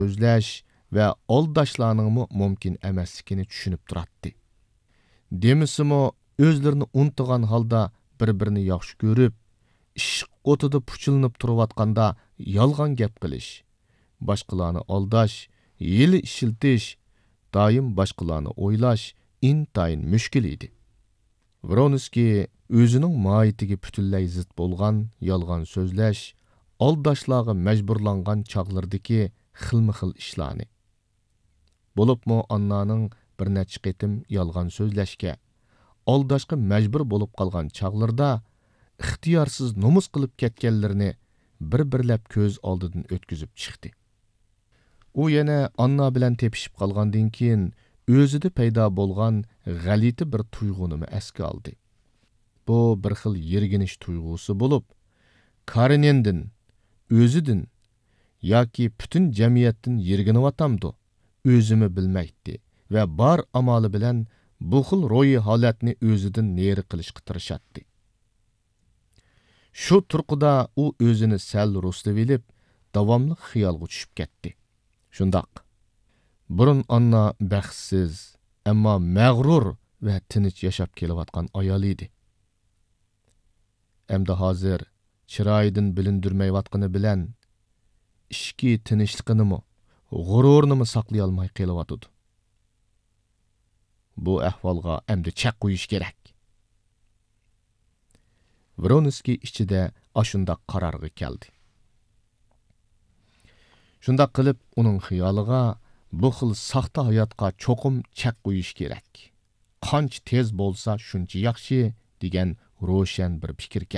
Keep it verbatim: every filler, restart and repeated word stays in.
so'zlash va aldashlarning mumkin emasligini tushunib turadi. Demisimi o'zlarini unutgan holda bir-birini yaxshi ko'rib, ishq o'tida puchilinib turayotganda yolg'on gap qilish, boshqalarni aldash, hiyla ishiltish, doim boshqalarni o'ylash intayin mushkul edi. Vronskiy o'zining mohiyatiga butunlay zid bo'lgan yolg'on so'zlash, aldashlarga majburlangan chog'lardagi xilma-xil ishlarni. Bo'libmi Annaning bir necha qitim yolg'on so'zlashga, aldashga majbur bo'lib qolgan chog'larda ixtiyorsiz nomus qilib ketganlarini bir-birlab ko'z oldidan o'tkazib chiqdi. U yana Anna bilan tepishib qolgandan keyin o'zida paydo bo'lgan g'alati bir tuyg'uni esga oldi. Bu bir xil yerginish tuyg'usi bo'lib, Karenindin, o'zidan yoki butun jamiyatdan yerginayotamdi, o'zimi bilmaydi va bor amali bilan bu xil ro'yi holatni o'zidan neri qilishga tirishadi. Shu turqida u o'zini sal ruslavib, davomli xiyolga tushib ketdi. Shundoq. Burun Anna baxtsiz, ammo mag'rur va tinch yashab kelayotgan ayol edi. Endi hozir chiroyidan bilindirmayotgani bilan ishki tinchligini, g'ururini saqlay olmay qelyotdi. Bu ahvolga endi chaq qo'yish kerak. Vronskiy ichida ashunda qarorga keldi. Shunda qilib uning xiyoliga bu xil saxta hayotga cho'qim chaq qo'yish kerak. Qancha tez bo'lsa shuncha yaxshi degan ro'shan bir fikr keldi.